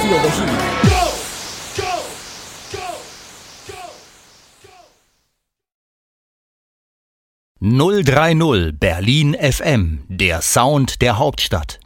feel the heat. 030 Berlin FM, der Sound der Hauptstadt.